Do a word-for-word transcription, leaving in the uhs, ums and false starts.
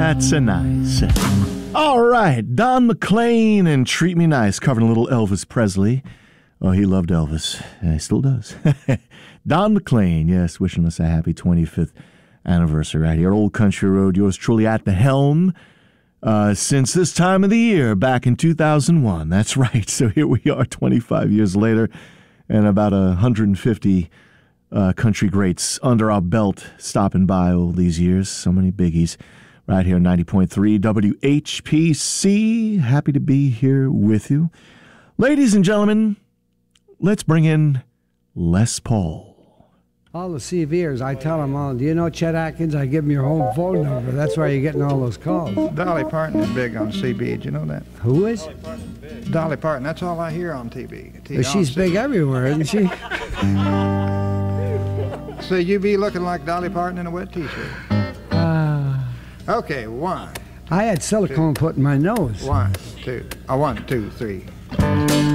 That's a nice. All right, Don McLean and Treat Me Nice, covering a little Elvis Presley. Oh, he loved Elvis. And he still does. Don McLean, yes, wishing us a happy twenty-fifth anniversary right here. Old Country Road, yours truly at the helm. Uh, since this time of the year, back in two thousand one. That's right. So here we are twenty-five years later, and about one hundred fifty uh, country greats under our belt stopping by all these years. So many biggies right here, ninety point three W H P C. Happy to be here with you. Ladies and gentlemen, let's bring in Les Paul. All the C Vers, I tell them all, do you know Chet Atkins? I give them your home phone number. That's why you're getting all those calls. Dolly Parton is big on C B. Did you know that? Who is? Dolly Parton. That's all I hear on T V. T- Well, she's on big everywhere, isn't she? So you be looking like Dolly Parton in a wet T-shirt. Uh, Okay, one, I had silicone put in my nose. one, two, uh, one, two, three.